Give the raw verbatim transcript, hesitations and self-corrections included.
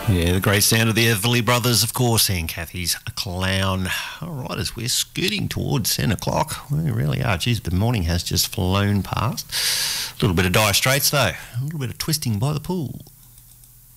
Yeah, the great sound of the Everly Brothers, of course, and Kathy's a Clown. All right, as we're scooting towards ten o'clock, we really are. Geez, the morning has just flown past. A little bit of Dire Straits, though. A little bit of Twisting by the Pool.